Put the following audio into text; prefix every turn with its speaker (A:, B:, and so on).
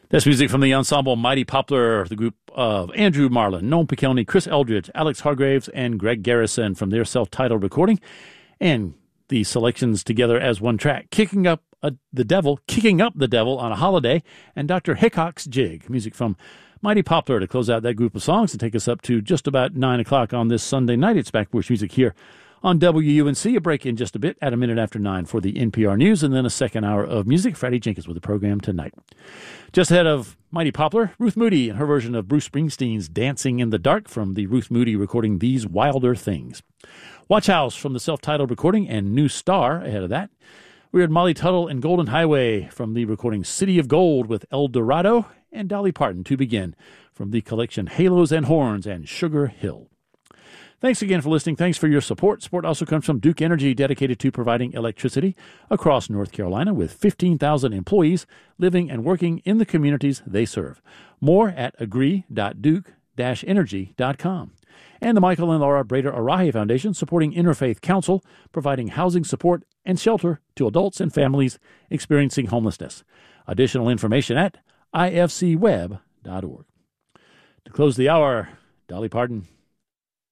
A: That's music from the ensemble Mighty Poplar, the group of Andrew Marlin, Noam Pikelny, Chris Eldridge, Alex Hargraves, and Greg Garrison from their self-titled recording. And the selections together as one track, Kicking Up the Devil on a Holiday, and Dr. Hickok's Jig, music from Mighty Poplar to close out that group of songs and take us up to just about 9 o'clock on this Sunday night. It's Back Porch Music here on WUNC. A break in just a bit at a minute after 9 for the NPR News, and then a second hour of music. Freddie Jenkins with the program tonight. Just ahead of Mighty Poplar, Ruth Moody and her version of Bruce Springsteen's Dancing in the Dark from the Ruth Moody recording These Wilder Things. Watch House from the self-titled recording, and New Star ahead of that. We heard Molly Tuttle and Golden Highway from the recording City of Gold with El Dorado, and Dolly Parton to begin from the collection Halos and Horns and Sugar Hill. Thanks again for listening. Thanks for your support. Support also comes from Duke Energy, dedicated to providing electricity across North Carolina with 15,000 employees living and working in the communities they serve. More at agree.duke-energy.com. And the Michael and Laura Brader Arahi Foundation, supporting Interfaith Council, providing housing support and shelter to adults and families experiencing homelessness. Additional information at ifcweb.org. To close the hour, Dolly Parton.